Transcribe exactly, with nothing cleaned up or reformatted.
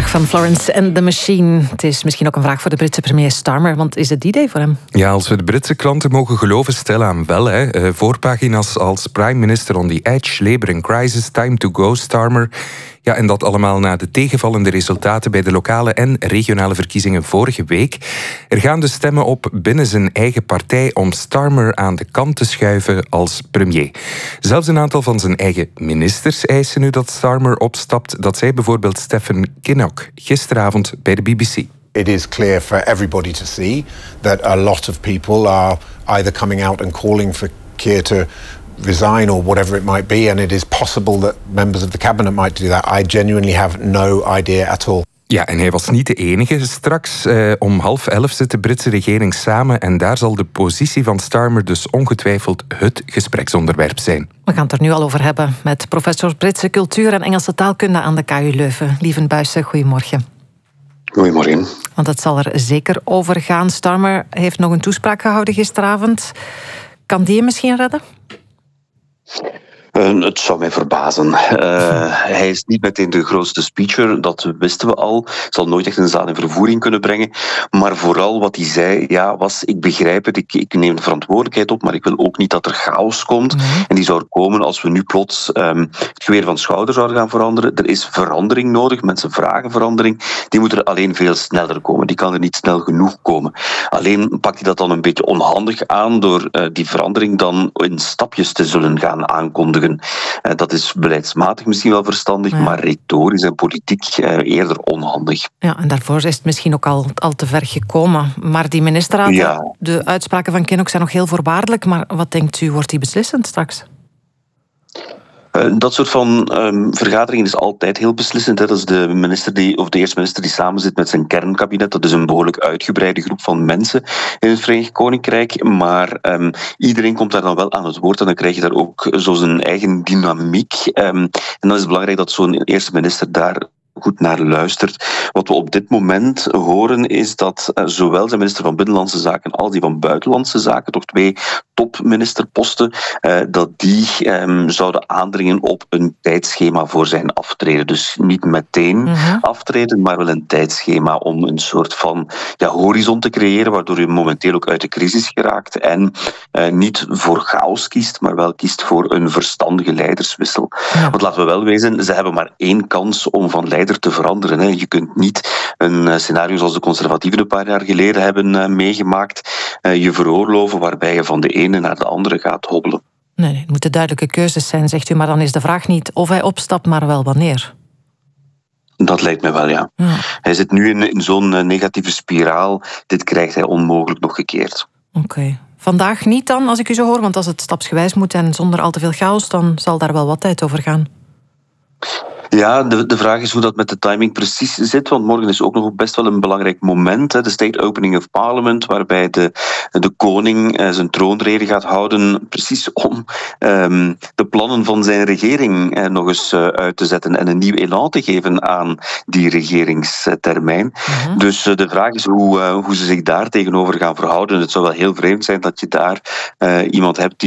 vraag van Florence and the Machine. Het is misschien ook een vraag voor de Britse premier Starmer, want is het die day voor hem? Ja, als we de Britse kranten mogen geloven, stilaan wel. Hè. Voorpagina's als Prime Minister on the Edge, Labour in Crisis, Time to Go, Starmer. Ja, en dat allemaal na de tegenvallende resultaten bij de lokale en regionale verkiezingen vorige week. Er gaan dus stemmen op binnen zijn eigen partij om Starmer aan de kant te schuiven als premier. Zelfs een aantal van zijn eigen ministers eisen nu dat Starmer opstapt. Dat zei bijvoorbeeld Stephen Kinnock gisteravond bij de B B C. It is clear for everybody to see that a lot of people are either coming out and calling for Keir to resign or whatever it might be, and it is possible that members of the cabinet might do that. I genuinely have no idea at all. Ja, en hij was niet de enige. Straks eh, om half elf zit de Britse regering samen en daar zal de positie van Starmer dus ongetwijfeld het gespreksonderwerp zijn. We gaan het er nu al over hebben met professor Britse cultuur en Engelse taalkunde aan de K U Leuven. Lieven Buijsen, goedemorgen. Goedemorgen. Want het zal er zeker over gaan. Starmer heeft nog een toespraak gehouden gisteravond. Kan die hem misschien redden? Uh, het zou mij verbazen. Uh, hij is niet meteen de grootste speecher, dat wisten we al. Zal nooit echt een zaal in vervoering kunnen brengen. Maar vooral wat hij zei, ja, was: ik begrijp het, ik, ik neem de verantwoordelijkheid op, maar ik wil ook niet dat er chaos komt. Mm-hmm. En die zou er komen als we nu plots um, het geweer van schouder zouden gaan veranderen. Er is verandering nodig, mensen vragen verandering. Die moet er alleen veel sneller komen. Die kan er niet snel genoeg komen. Alleen pakt hij dat dan een beetje onhandig aan door uh, die verandering dan in stapjes te zullen gaan aankondigen. Uh, dat is beleidsmatig misschien wel verstandig, ja. maar retorisch en politiek uh, eerder onhandig. Ja, en daarvoor is het misschien ook al, al te ver gekomen. Maar die ministerraad, ja. de uitspraken van Kinnock zijn nog heel voorwaardelijk. Maar wat denkt u, wordt die beslissend straks? Uh, dat soort van um, vergaderingen is altijd heel beslissend. Hè. Dat is de minister die, of de eerste minister die samenzit met zijn kernkabinet. Dat is een behoorlijk uitgebreide groep van mensen in het Verenigd Koninkrijk. Maar um, iedereen komt daar dan wel aan het woord en dan krijg je daar ook zo zijn eigen dynamiek. Um, en dan is het belangrijk dat zo'n eerste minister daar goed naar luistert. Wat we op dit moment horen is dat uh, zowel de minister van Binnenlandse Zaken als die van Buitenlandse Zaken, toch twee topministerposten, uh, dat die um, zouden aandringen op een tijdschema voor zijn aftreden. Dus niet meteen mm-hmm. aftreden, maar wel een tijdschema om een soort van ja, horizon te creëren, waardoor u momenteel ook uit de crisis geraakt en uh, niet voor chaos kiest, maar wel kiest voor een verstandige leiderswissel. Ja. Want laten we wel wezen, ze hebben maar één kans om van leider te veranderen. Hè. Je kunt niet een scenario zoals de conservatieven een paar jaar geleden hebben uh, meegemaakt, uh, je veroorloven waarbij je van de ene naar de andere gaat hobbelen. Nee, het moeten duidelijke keuzes zijn, zegt u, maar dan is de vraag niet of hij opstapt, maar wel wanneer. Dat lijkt me wel, ja. ja. Hij zit nu in, in zo'n negatieve spiraal. Dit krijgt hij onmogelijk nog gekeerd. Oké. Okay. Vandaag niet dan, als ik u zo hoor, want als het stapsgewijs moet en zonder al te veel chaos, dan zal daar wel wat tijd over gaan. Ja, de, de vraag is hoe dat met de timing precies zit, want morgen is ook nog best wel een belangrijk moment, hè, de State Opening of Parliament, waarbij de, de koning uh, zijn troonrede gaat houden, precies om um, de plannen van zijn regering uh, nog eens uh, uit te zetten en een nieuw elan te geven aan die regeringstermijn. Uh-huh. Dus uh, de vraag is hoe, uh, hoe ze zich daar tegenover gaan verhouden. Het zou wel heel vreemd zijn dat je daar uh, iemand hebt die